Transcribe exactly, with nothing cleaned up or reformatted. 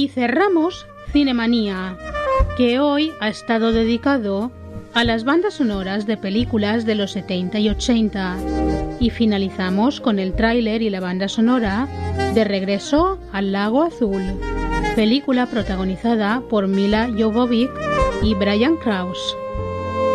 Y cerramos Cinemanía, que hoy ha estado dedicado a las bandas sonoras de películas de los setenta y ochenta. Y finalizamos con el tráiler y la banda sonora de Regreso al Lago Azul, película protagonizada por Mila Jovovich y Brian Krause.